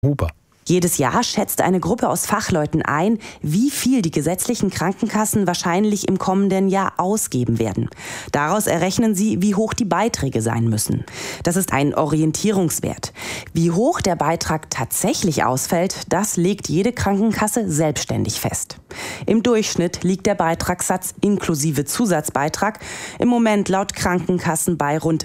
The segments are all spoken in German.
Huber. Jedes Jahr schätzt eine Gruppe aus Fachleuten ein, wie viel die gesetzlichen Krankenkassen wahrscheinlich im kommenden Jahr ausgeben werden. Daraus errechnen sie, wie hoch die Beiträge sein müssen. Das ist ein Orientierungswert. Wie hoch der Beitrag tatsächlich ausfällt, das legt jede Krankenkasse selbstständig fest. Im Durchschnitt liegt der Beitragssatz inklusive Zusatzbeitrag im Moment laut Krankenkassen bei rund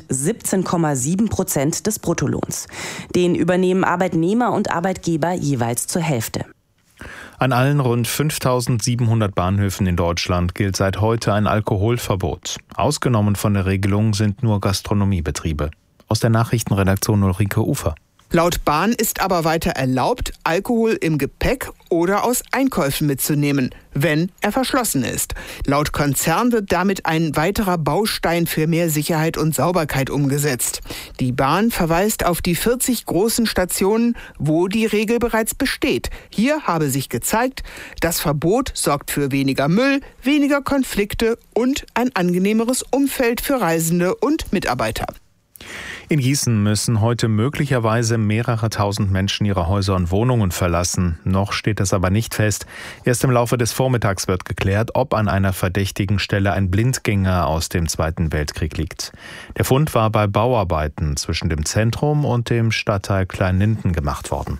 17,7% des Bruttolohns. Den übernehmen Arbeitnehmer und Arbeitgeber jeweils zur Hälfte. An allen rund 5.700 Bahnhöfen in Deutschland gilt seit heute ein Alkoholverbot. Ausgenommen von der Regelung sind nur Gastronomiebetriebe. Aus der Nachrichtenredaktion Ulrike Ufer. Laut Bahn ist aber weiter erlaubt, Alkohol im Gepäck oder aus Einkäufen mitzunehmen, wenn er verschlossen ist. Laut Konzern wird damit ein weiterer Baustein für mehr Sicherheit und Sauberkeit umgesetzt. Die Bahn verweist auf die 40 großen Stationen, wo die Regel bereits besteht. Hier habe sich gezeigt, das Verbot sorgt für weniger Müll, weniger Konflikte und ein angenehmeres Umfeld für Reisende und Mitarbeiter. In Gießen müssen heute möglicherweise mehrere tausend Menschen ihre Häuser und Wohnungen verlassen. Noch steht es aber nicht fest. Erst im Laufe des Vormittags wird geklärt, ob an einer verdächtigen Stelle ein Blindgänger aus dem Zweiten Weltkrieg liegt. Der Fund war bei Bauarbeiten zwischen dem Zentrum und dem Stadtteil Kleinlinden gemacht worden.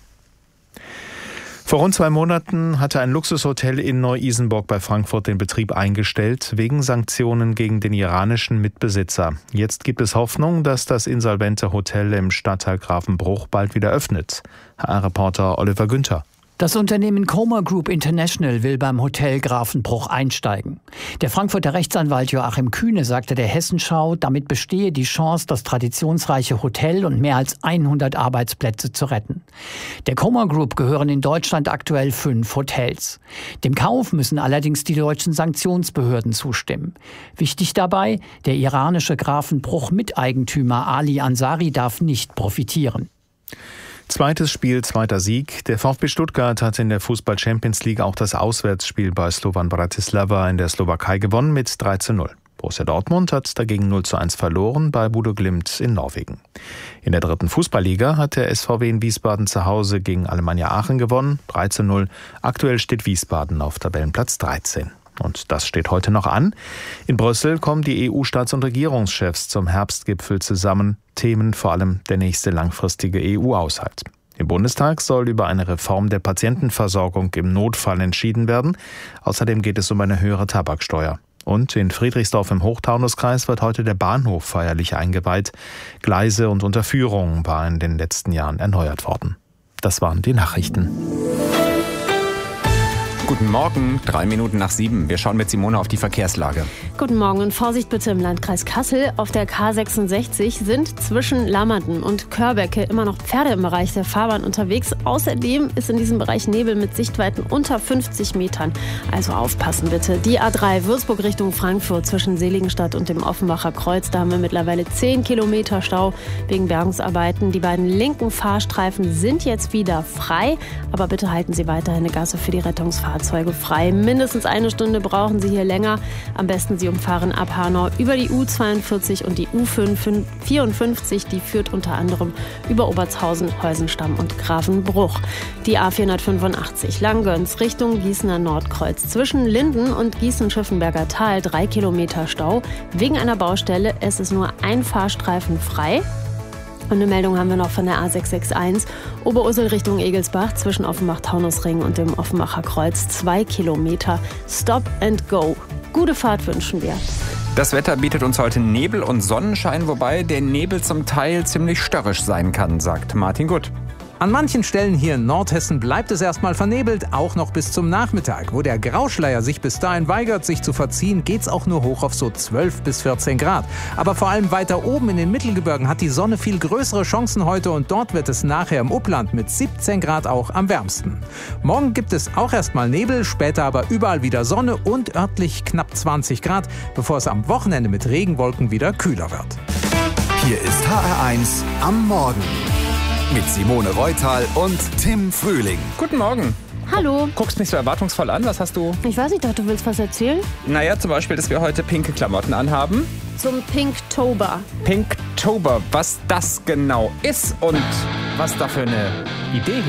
Vor rund 2 Monaten hatte ein Luxushotel in Neu-Isenburg bei Frankfurt den Betrieb eingestellt, wegen Sanktionen gegen den iranischen Mitbesitzer. Jetzt gibt es Hoffnung, dass das insolvente Hotel im Stadtteil Grafenbruch bald wieder öffnet. HR-Reporter Oliver Günther. Das Unternehmen Coma Group International will beim Hotel Grafenbruch einsteigen. Der Frankfurter Rechtsanwalt Joachim Kühne sagte der Hessenschau, damit bestehe die Chance, das traditionsreiche Hotel und mehr als 100 Arbeitsplätze zu retten. Der Coma Group gehören in Deutschland aktuell 5 Hotels. Dem Kauf müssen allerdings die deutschen Sanktionsbehörden zustimmen. Wichtig dabei, der iranische Grafenbruch-Miteigentümer Ali Ansari darf nicht profitieren. Zweites Spiel, zweiter Sieg. Der VfB Stuttgart hat in der Fußball-Champions League auch das Auswärtsspiel bei Slovan Bratislava in der Slowakei gewonnen mit 3:0. Borussia Dortmund hat dagegen 0:1 verloren bei Bodø Glimt in Norwegen. In der 3. Fußballliga hat der SVW in Wiesbaden zu Hause gegen Alemannia Aachen gewonnen, 3:0. Aktuell steht Wiesbaden auf Tabellenplatz 13. Und das steht heute noch an. In Brüssel kommen die EU-Staats- und Regierungschefs zum Herbstgipfel zusammen. Themen vor allem der nächste langfristige EU-Haushalt. Im Bundestag soll über eine Reform der Patientenversorgung im Notfall entschieden werden. Außerdem geht es um eine höhere Tabaksteuer. Und in Friedrichsdorf im Hochtaunuskreis wird heute der Bahnhof feierlich eingeweiht. Gleise und Unterführung waren in den letzten Jahren erneuert worden. Das waren die Nachrichten. Guten Morgen, 3 Minuten nach 7. Wir schauen mit Simone auf die Verkehrslage. Guten Morgen und Vorsicht bitte im Landkreis Kassel. Auf der K66 sind zwischen Lammerten und Körbecke immer noch Pferde im Bereich der Fahrbahn unterwegs. Außerdem ist in diesem Bereich Nebel mit Sichtweiten unter 50 Metern. Also aufpassen bitte. Die A3 Würzburg Richtung Frankfurt zwischen Seligenstadt und dem Offenbacher Kreuz. Da haben wir mittlerweile 10 Kilometer Stau wegen Bergungsarbeiten. Die beiden linken Fahrstreifen sind jetzt wieder frei. Aber bitte halten Sie weiterhin eine Gasse für die Rettungsfahrzeuge frei. Mindestens 1 Stunde brauchen Sie hier länger. Am besten Sie umfahren ab Hanau über die U42 und die U54. Die führt unter anderem über Obertshausen, Heusenstamm und Grafenbruch. Die A485 Langgöns Richtung Gießener Nordkreuz. Zwischen Linden und Gießen-Schiffenberger Tal 3 Kilometer Stau. Wegen einer Baustelle. Es ist nur ein Fahrstreifen frei. Und eine Meldung haben wir noch von der A661 Oberursel Richtung Egelsbach zwischen Offenbach-Taunusring und dem Offenbacher Kreuz 2 Kilometer. Stop and go. Gute Fahrt wünschen wir. Das Wetter bietet uns heute Nebel und Sonnenschein, wobei der Nebel zum Teil ziemlich störrisch sein kann, sagt Martin Gutt. An manchen Stellen hier in Nordhessen bleibt es erstmal vernebelt, auch noch bis zum Nachmittag. Wo der Grauschleier sich bis dahin weigert, sich zu verziehen, geht's auch nur hoch auf so 12 bis 14 Grad. Aber vor allem weiter oben in den Mittelgebirgen hat die Sonne viel größere Chancen heute und dort wird es nachher im Upland mit 17 Grad auch am wärmsten. Morgen gibt es auch erstmal Nebel, später aber überall wieder Sonne und örtlich knapp 20 Grad, bevor es am Wochenende mit Regenwolken wieder kühler wird. Hier ist HR1 am Morgen. Mit Simone Reutal und Tim Frühling. Guten Morgen. Hallo. Guckst mich so erwartungsvoll an, was hast du? Ich weiß nicht, dachte, du willst was erzählen? Naja, zum Beispiel, dass wir heute pinke Klamotten anhaben. Zum Pinktober. Pinktober, was das genau ist und was da für eine Idee